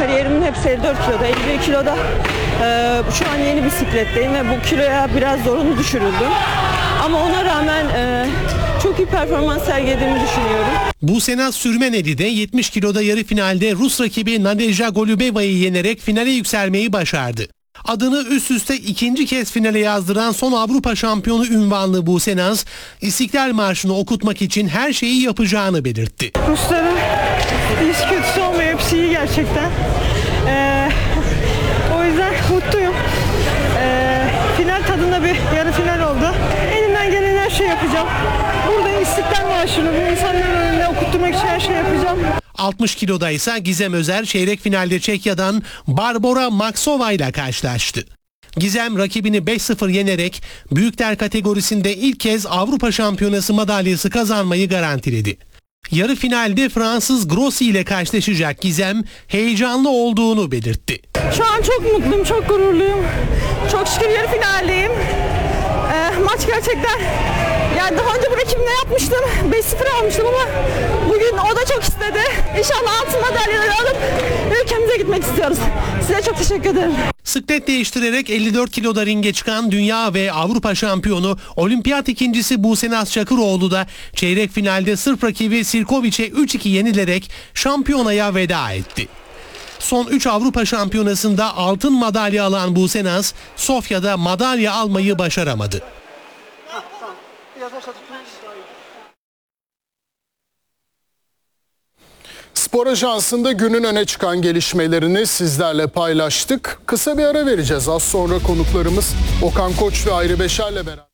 kariyerimin hepsi 54 kiloda, 51 kiloda. Şu an yeni bisikletteyim ve bu kiloya biraz zorunlu düşürüldüm. Ama ona rağmen çok iyi performans sergilediğimi düşünüyorum. Buse Naz Sürmeneli'de 70 kiloda yarı finalde Rus rakibi Nadeja Golubeva'yı yenerek finale yükselmeyi başardı. Adını üst üste ikinci kez finale yazdıran son Avrupa şampiyonu unvanlı Buse Naz, İstiklal Marşı'nı okutmak için her şeyi yapacağını belirtti. Rusların iyisi kötüsü olmuyor, hepsi iyi gerçekten. O yüzden mutluyum. Final tadında bir yarı final oldu. Elimden gelen her şeyi yapacağım. Burada İstiklal Marşı'nı bu insanların önünde okutturmak için her şeyi yapacağım. 60 kiloda ise Gizem Özer çeyrek finalde Çekya'dan Barbora Maksova ile karşılaştı. Gizem rakibini 5-0 yenerek büyükler kategorisinde ilk kez Avrupa Şampiyonası madalyası kazanmayı garantiledi. Yarı finalde Fransız Grossi ile karşılaşacak Gizem heyecanlı olduğunu belirtti. Şu an çok mutluyum, çok gururluyum. Çok şükür yarı finaldeyim. Maç gerçekten, yani daha önce bu rakibimle yapmıştım. 5-0 almıştım ama bugün o da çok istedi. İnşallah altın madalyaları alıp ülkemize gitmek istiyoruz. Size çok teşekkür ederim. Sıklet değiştirerek 54 kiloda ringe çıkan dünya ve Avrupa şampiyonu olimpiyat ikincisi Buse Naz Çakıroğlu da çeyrek finalde Sırp rakibi Sirkovic'e 3-2 yenilerek şampiyonaya veda etti. Son 3 Avrupa şampiyonasında altın madalya alan Buse Naz, Sofya'da madalya almayı başaramadı. Spor Ajansı'nda günün öne çıkan gelişmelerini sizlerle paylaştık. Kısa bir ara vereceğiz. Az sonra konuklarımız Okan Koç ve Ayrı Beşer'le beraber.